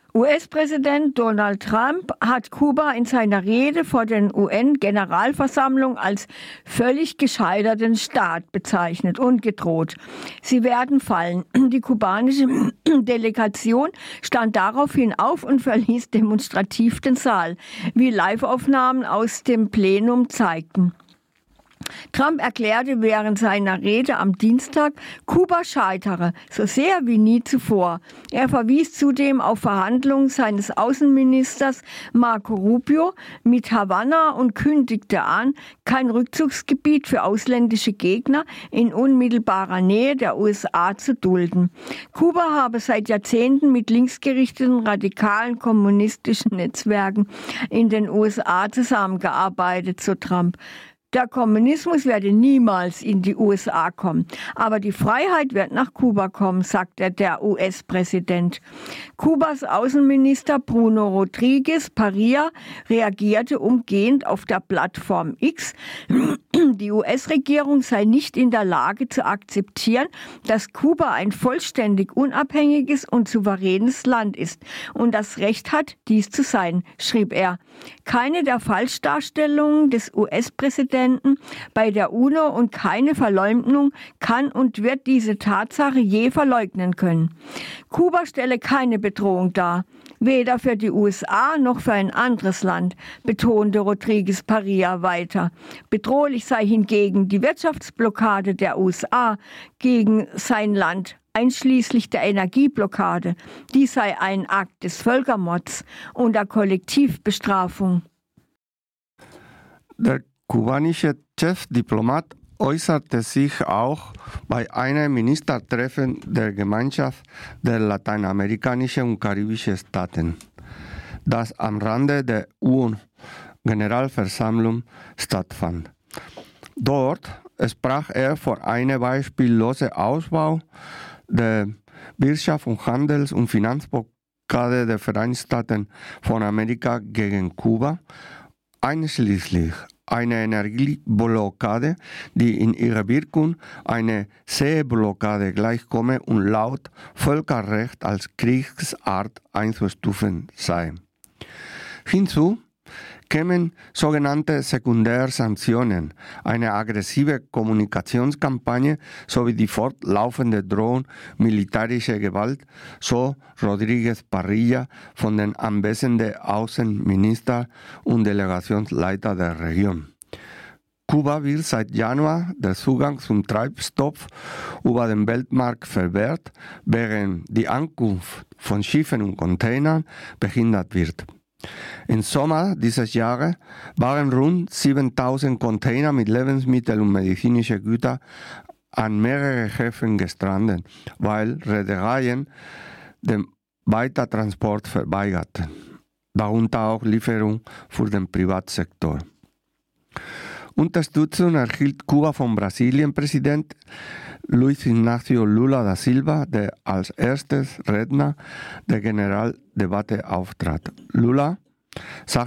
US-Präsident Donald Trump hat Kuba in seiner Rede vor der UN-Generalversammlung als völlig gescheiterten Staat bezeichnet und gedroht. Sie werden fallen. Die kubanische Delegation stand daraufhin auf und verließ demonstrativ den Saal, wie Liveaufnahmen aus dem Plenum zeigten. Trump erklärte während seiner Rede am Dienstag, Kuba scheitere, so sehr wie nie zuvor. Er verwies zudem auf Verhandlungen seines Außenministers Marco Rubio mit Havanna und kündigte an, kein Rückzugsgebiet für ausländische Gegner in unmittelbarer Nähe der USA zu dulden. Kuba habe seit Jahrzehnten mit linksgerichteten radikalen kommunistischen Netzwerken in den USA zusammengearbeitet, so Trump. Der Kommunismus werde niemals in die USA kommen, aber die Freiheit wird nach Kuba kommen, sagte der US-Präsident. Kubas Außenminister Bruno Rodriguez Parilla reagierte umgehend auf der Plattform X. Die US-Regierung sei nicht in der Lage zu akzeptieren, dass Kuba ein vollständig unabhängiges und souveränes Land ist und das Recht hat, dies zu sein, schrieb er. Keine der Falschdarstellungen des US-Präsidenten bei der UNO und keine Verleumdung kann und wird diese Tatsache je verleugnen können. Kuba stelle keine Bedrohung dar, weder für die USA noch für ein anderes Land, betonte Rodriguez Parilla weiter. Bedrohlich sei hingegen die Wirtschaftsblockade der USA gegen sein Land, einschließlich der Energieblockade. Dies sei ein Akt des Völkermords und der Kollektivbestrafung. Der kubanische Chefdiplomat äußerte sich auch bei einem Ministertreffen der Gemeinschaft der lateinamerikanischen und karibischen Staaten, das am Rande der UN-Generalversammlung stattfand. Dort sprach er vor einem beispiellosen Ausbau der Wirtschafts- und Handels- und Finanzblockade der Vereinigten Staaten von Amerika gegen Kuba, einschließlich eine Energieblockade, die in ihrer Wirkung eine Seeblockade gleichkomme und laut Völkerrecht als Kriegsart einzustufen sei. Hinzu kämen sogenannte Sekundärsanktionen, eine aggressive Kommunikationskampagne sowie die fortlaufende Drohung militärischer Gewalt, so Rodriguez Parilla von den anwesenden Außenminister und Delegationsleiter der Region. Kuba wird seit Januar der Zugang zum Treibstoff über den Weltmarkt verwehrt, während die Ankunft von Schiffen und Containern behindert wird. Im Sommer dieses Jahres waren rund 7.000 Container mit Lebensmitteln und medizinischen Gütern an mehreren Häfen gestrandet, weil Reedereien den Weitertransport verweigerten, darunter auch Lieferungen für den Privatsektor. Unterstützung erhielt Kuba vom Brasilien-Präsident Luiz Inácio Lula da Silva, der als erstes Redner der Generaldebatte auftrat. Lula